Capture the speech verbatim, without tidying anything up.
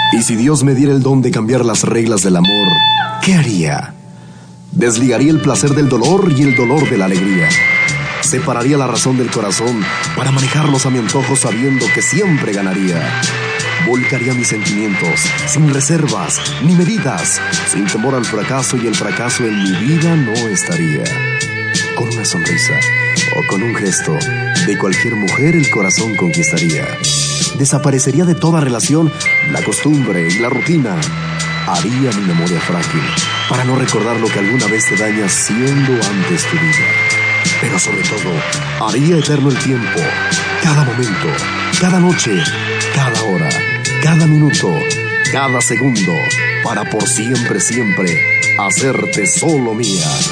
Y si Dios me diera el don de cambiar las reglas del amor, ¿qué haría? Desligaría el placer del dolor y el dolor de la alegría. Separaría la razón del corazón para manejarlos a mi antojo sabiendo que siempre ganaría. Volcaría mis sentimientos sin reservas ni medidas, sin temor al fracaso, y el fracaso en mi vida no estaría. Con una sonrisa o con un gesto, de cualquier mujer el corazón conquistaría. Desaparecería de toda relación la costumbre y la rutina. Haría mi memoria frágil para no recordar lo que alguna vez te daña siendo antes tu vida. Pero sobre todo, haría eterno el tiempo, cada momento, cada noche, cada hora, cada minuto, cada segundo, para por siempre, siempre, hacerte solo mía.